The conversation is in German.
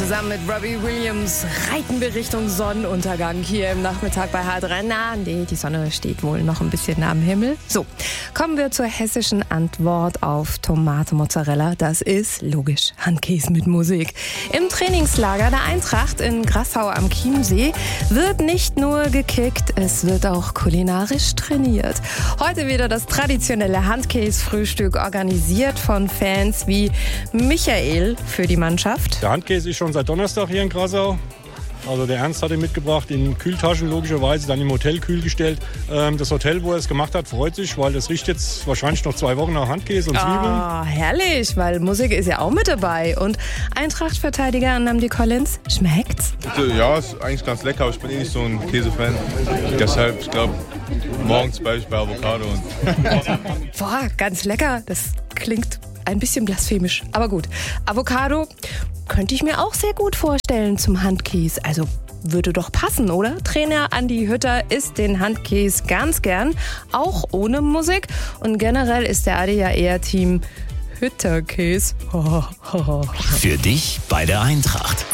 Zusammen mit Robbie Williams reiten wir Richtung Sonnenuntergang hier im Nachmittag bei H3. Nee, die Sonne steht wohl noch ein bisschen am Himmel. So, kommen wir zur hessischen Antwort auf Tomate Mozzarella. Das ist logisch Handkäse mit Musik. Im Trainingslager der Eintracht in Grassau am Chiemsee wird nicht nur gekickt, es wird auch kulinarisch trainiert. Heute wieder das traditionelle Handkäse-Frühstück, organisiert von Fans wie Michael für die Mannschaft. Der Handkäse ist schon seit Donnerstag hier in Grassau. Also der Ernst hat ihn mitgebracht, in Kühltaschen logischerweise, dann im Hotel kühl gestellt. Das Hotel, wo er es gemacht hat, freut sich, weil das riecht jetzt wahrscheinlich noch 2 Wochen nach Handkäse und Zwiebeln. Ah, herrlich, weil Musik ist ja auch mit dabei. Und Eintracht-Verteidiger Namdi Collins, schmeckt's? Ja, ist eigentlich ganz lecker, aber ich bin nicht so ein Käsefan. Deshalb, ich glaube, morgens bleibe ich bei Avocado. Boah, ganz lecker. Das klingt ein bisschen blasphemisch, aber gut. Avocado könnte ich mir auch sehr gut vorstellen zum Handkäse. Also würde doch passen, oder? Trainer Andi Hütter isst den Handkäse ganz gern, auch ohne Musik. Und generell ist der Adi ja eher Team Hütterkäse. Für dich bei der Eintracht.